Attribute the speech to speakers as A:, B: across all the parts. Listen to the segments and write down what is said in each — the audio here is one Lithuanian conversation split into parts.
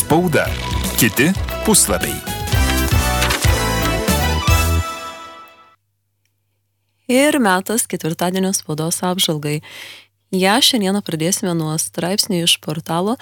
A: Spauda. Kiti puslapiai.
B: Ir metas ketvirtadienio spaudos apžvalgai. Ja šiandieną pradėsime nuo straipsnių iš portalo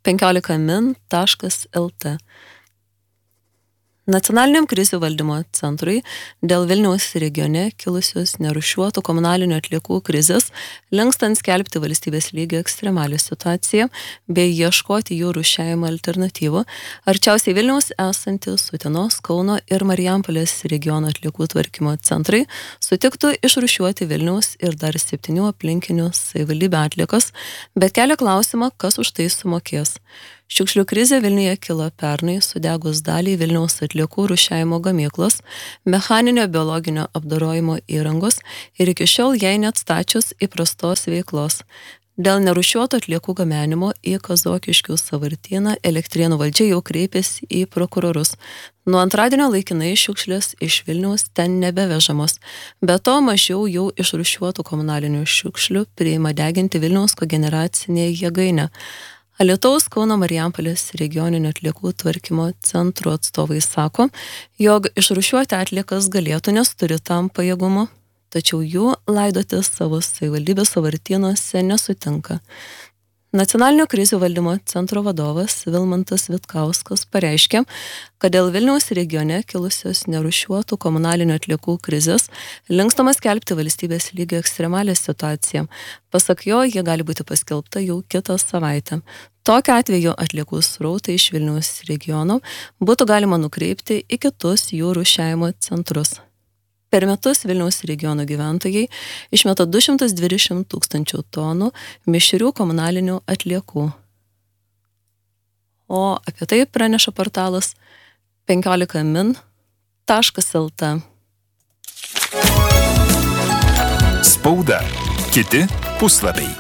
B: 15min.lt. Nacionaliniam krizių valdymo centrui dėl Vilniaus regione kilusios nerūšiuotų komunalinių atliekų krizės, lenkstant skelbti valstybės lygio ekstremalią situaciją bei ieškoti jų rūšiavimo alternatyvų, arčiausiai Vilniaus esantis Utenos, Kauno ir Marijampolės regiono atliekų tvarkymo centrai sutiktų išrūšiuoti Vilniaus ir dar 7 aplinkinių savivaldybių atliekas, bet kelia klausimą, kas už tai sumokės. Šiukšlių krizė Vilniuje kilo pernai sudegus dalį Vilniaus atliekų rūšiavimo gamyklos, mechaninio biologinio apdorojimo įrangos ir iki šiol jai neatstačius įprastos veiklos. Dėl nerūšiuoto atliekų gabenimo į Kazokiškių sąvartyną Elektrėnų valdžia jau kreipėsi į prokurorus. Nuo antradienio laikinai šiukšlės iš Vilniaus ten nebevežamos. Be to mažiau jau išrūšiuotų komunalinių šiukšlių priima deginti Vilniaus kogeneracinėje jėgainė. Alytaus, Kauno, Marijampolės regioninio atliekų tvarkymo centro atstovai sako, jog išrūšiuoti atliekas galėtų, nes turi tam pajėgumo, tačiau jų laidoti savo savivaldybės sąvartynuose nesutinka. Nacionalinio krizių valdymo centro vadovas Vilmantas Vitkauskas pareiškė, kad dėl Vilniaus regione kilusios nerūšiuotų komunalinių atliekų krizės linkstama skelbti valstybės lygio ekstremalią situaciją. Pasak jo, jie gali būti paskelbta jau kitą savaitę. Tokiu atveju atliekų srautai iš Vilniaus regiono būtų galima nukreipti į kitus jų rūšiavimo centrus. Per metus Vilniaus regiono gyventojai išmeta 220 000 tonų mišrių komunalinių atliekų. O apie tai praneša portalas 15min.lt.
A: Spauda. Kiti puslapiai.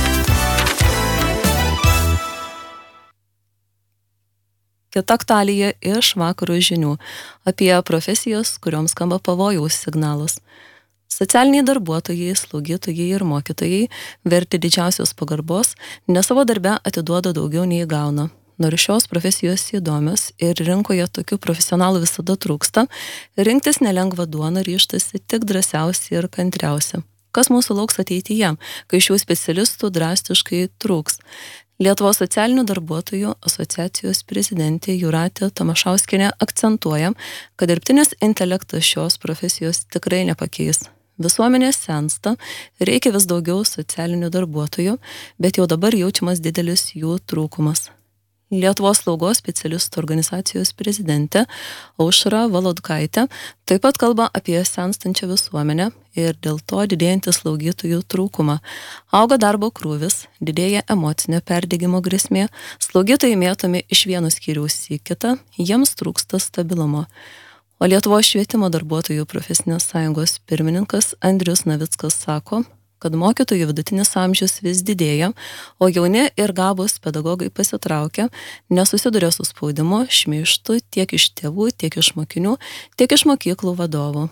B: Kita aktualija iš vakaro žinių apie profesijas, kurioms skamba pavojaus signalas. Socialiniai darbuotojai, slaugytojai ir mokytojai verti didžiausios pagarbos, nes savo darbe atiduoda daugiau nei gauna. Nors šios profesijos įdomios ir rinkoje tokių profesionalų visada trūksta, rinktis nelengva duoną ryžtasi tik drąsiausi ir kantriausi. Kas mūsų lauks ateityje, kai šių specialistų drastiškai trūks? Lietuvos socialinių darbuotojų asociacijos prezidentė Jūratė Tamašauskienė akcentuoja, kad dirbtinis intelektas šios profesijos tikrai nepakeis. Visuomenė sensta, reikia vis daugiau socialinių darbuotojų, bet jau dabar jaučiamas didelis jų trūkumas. Lietuvos slaugos specialistų organizacijos prezidentė Aušra Volodkaitė taip pat kalba apie senstančią visuomenę ir dėl to didėjantį slaugytojų trūkumą. Auga darbo krūvis, didėja emocinio perdegimo grėsmė, slaugytojai mėtomi iš vieno skyriaus į kitą, jiems trūksta stabilumo. O Lietuvos švietimo darbuotojų profesinės sąjungos pirmininkas Andrius Navickas sako, kad mokytojų vidutinis amžius vis didėja, o jauni ir gabūs pedagogai pasitraukia, nesusiduria su spaudimu, šmeižtu tiek iš tėvų, tiek iš mokinių, tiek iš mokyklų vadovų.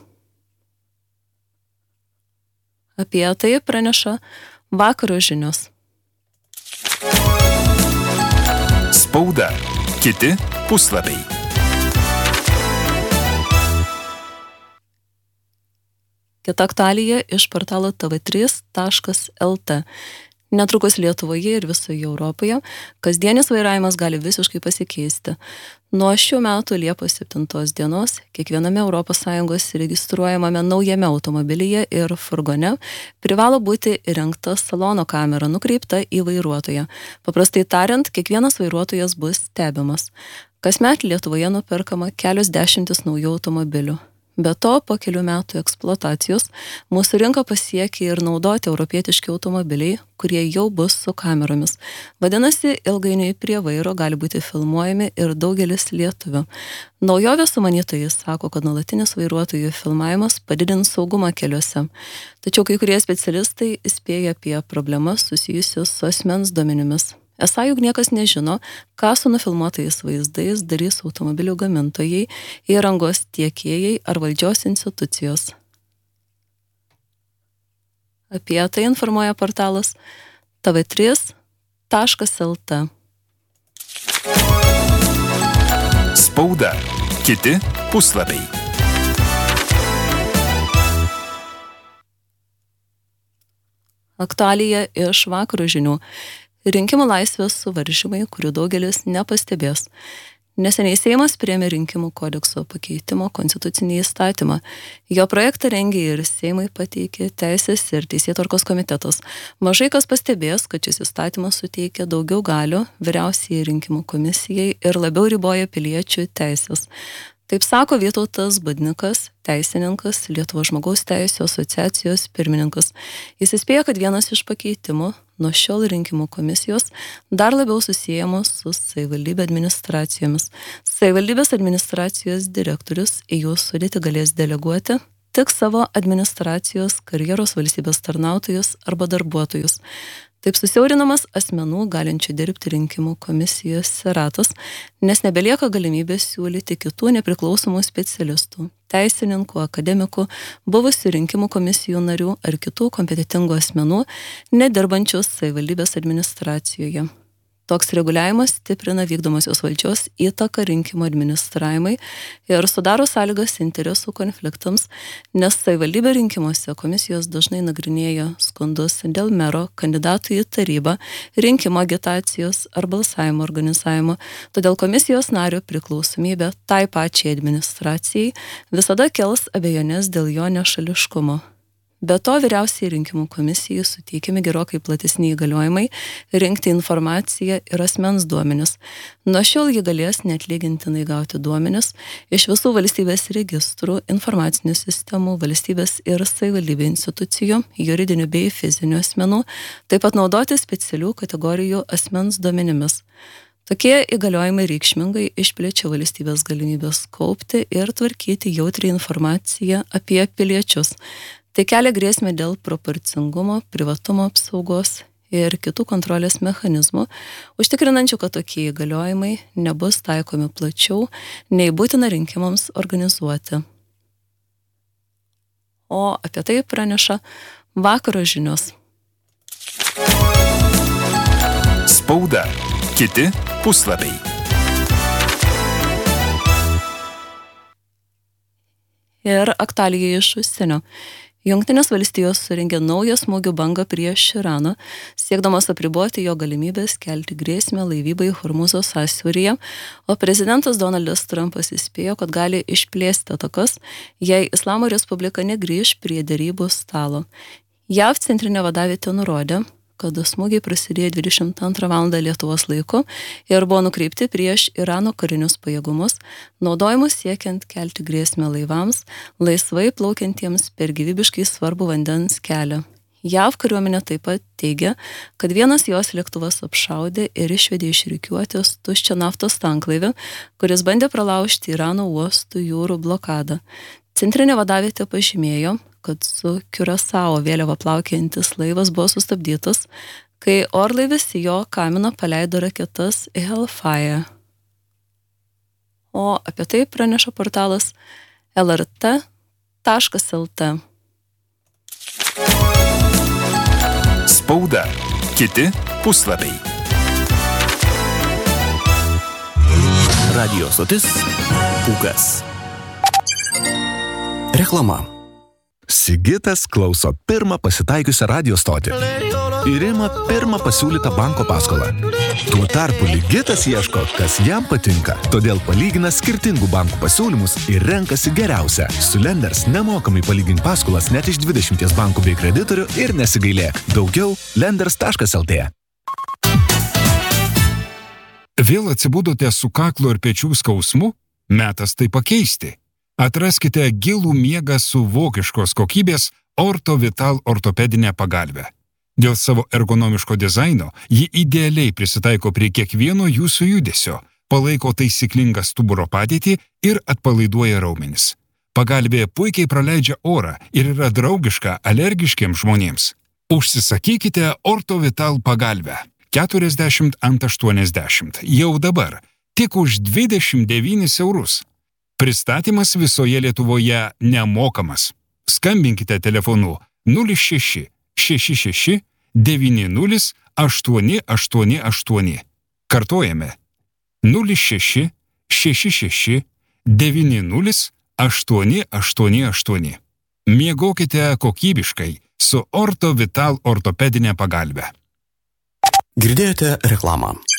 B: Apie tai praneša vakaro žinios.
A: Spauda. Kiti puslapiai.
B: Kita aktualija iš portalo tv3.lt. Netrukus Lietuvoje ir visoje Europoje kasdienis vairavimas gali visiškai pasikeisti. Nuo šių metų Liepos 7 dienos kiekviename ES registruojamame naujame automobilyje ir furgone privalo būti įrengta salono kamera nukreipta į vairuotoją. Paprastai tariant, kiekvienas vairuotojas bus stebimas. Kasmet Lietuvoje nuperkama kelios dešimtis naujų automobilių. Be to, po kelių metų eksploatacijos mūsų rinką pasiekia ir naudoti europietiški automobiliai, kurie jau bus su kameromis. Vadinasi, ilgainiui prie vairo gali būti filmuojami ir daugelis lietuvių. Naujovės sumanytojai sako, kad nuolatinis vairuotojų filmavimas padidins saugumą keliuose. Tačiau kai kurie specialistai įspėja apie problemas susijusius su asmens duomenimis. Esą juk niekas nežino, ką su nufilmuotais vaizdais darys automobilių gamintojai, įrangos tiekėjai ar valdžios institucijos. Apie tai informuoja portalas tv3.lt.
A: Spauda. Kiti puslapiai.
B: Aktualija iš vakaro žinių. Rinkimų laisvės suvaržymai, kurių daugelis nepastebės. Neseniai Seimas priėmė rinkimų kodekso pakeitimo konstitucinį įstatymą. Jo projektą rengė ir Seimui pateikė Teisės ir Teisėtvarkos komitetas. Mažai kas pastebės, kad šis įstatymas suteikia daugiau galių Vyriausiajai rinkimų komisijai ir labiau riboja piliečių teisės. Taip sako Vytautas Badnikas, teisininkas, Lietuvos žmogaus teisių asociacijos pirmininkas. Jis įspėja, kad vienas iš pakeitimų nuo šiol rinkimų komisijos dar labiau susijęs su savivaldybių administracijomis. Savivaldybės administracijos direktorius į jų sudėtį galės deleguoti tik savo administracijos karjeros valstybės tarnautojus arba darbuotojus. Taip susiaurinamas asmenų galinčių dirbti rinkimų komisijose ratas, nes nebelieka galimybės siūlyti kitų nepriklausomų specialistų, teisininkų, akademikų, buvusių rinkimų komisijų narių ar kitų kompetentingų asmenų, nedirbančių savivaldybės administracijoje. Toks reguliavimas stiprina vykdomosios valdžios įtaką rinkimų administravimai ir sudaro sąlygas interesų konfliktams, nes savivaldybė rinkimuose komisijos dažnai nagrinėja skundus dėl mero, kandidatų į tarybą, rinkimo agitacijos ar balsavimo organizavimo. Todėl komisijos nario priklausomybė tai pačiai administracijai visada kels abejonės dėl jo nešališkumo. Be to, Vyriausiajai rinkimų komisijai suteikiami gerokai platesni įgaliojimai rinkti informaciją ir asmens duomenis. Nuo šiol ji galės neatlygintinai gauti duomenis iš visų valstybės registrų, informacinių sistemų, valstybės ir savivaldybių institucijų, juridinių bei fizinių asmenų, taip pat naudoti specialių kategorijų asmens duomenimis. Tokie įgaliojimai reikšmingai išplečia valstybės galimybės kaupti ir tvarkyti jautrią informaciją apie piliečius. Tai kelia grėsmę dėl proporcingumo, privatumo apsaugos ir kitų kontrolės mechanizmų, užtikrinančių, kad tokie įgaliojimai nebus taikomi plačiau, nei būtina rinkimams organizuoti. O apie tai praneša vakaro žinios.
A: Spauda. Kiti puslapiai.
B: Ir aktualija iš užsienio. Jungtinės valstijos surengė naują smūgių bangą prieš Iraną, siekdamas apriboti jo galimybės kelti grėsmę laivybai Hormūzo sąsiauryje, o prezidentas Donaldas Trumpas įspėjo, kad gali išplėsti atakas, jei Islamo Respublika negrįš prie derybų stalo. JAV centrinė vadavietė nurodė, kad smūgiai prasidėjo 22 val. Lietuvos laiku ir buvo nukreipti prieš Irano karinius pajėgumus, naudojimus siekiant kelti grėsmę laivams, laisvai plaukiantiems per gyvybiškai svarbų vandens kelią. JAV kariuomenė taip pat teigia, kad vienas jos lėktuvas apšaudė ir išvedė iš rikiuotės tuščią naftos tanklaivį, kuris bandė pralaužti Irano uostų jūrų blokadą. Centrinė vadavietė pažymėjo, kad su Kiurasao vėliava plaukiojantis laivas buvo sustabdytas, kai orlaivis į jo kaminą paleido raketas Hellfire. O apie tai praneša portalas lrt.lt.
A: Spauda. Kiti puslapiai.
C: Radio stotis Pūkas. Reklama. Sigitas klauso pirmą pasitaikiusią radio stotį ir ima pirmą pasiūlytą banko paskolą. Tuo tarpu Ligitas ieško, kas jam patinka, todėl palygina skirtingų bankų pasiūlymus ir renkasi geriausią. Su Lenders nemokamai palygink paskolas net iš 20 bankų bei kreditorių ir nesigailėk. Daugiau lenders.lt.
D: Vėl atsibudote su kaklo ir pečių skausmu? Metas tai pakeisti. Atraskite gilų miegą su vokiškos kokybės Orto Vital ortopedinę pagalvę. Dėl savo ergonomiško dizaino ji idealiai prisitaiko prie kiekvieno jūsų judesio, palaiko taisyklingą stuburo padėtį ir atpalaiduoja raumenis. Pagalvė puikiai praleidžia orą ir yra draugiška alergiškiems žmonėms. Užsisakykite Orto Vital pagalvę 40 ant 80 jau dabar, tik už 29 eurus. Pristatymas visoje Lietuvoje nemokamas. Skambinkite telefonu 06 66 90 888. Kartojame 06 66 90 888. Miegokite kokybiškai su Orto Vital ortopedinė pagalbe.
E: Girdėjote reklamą.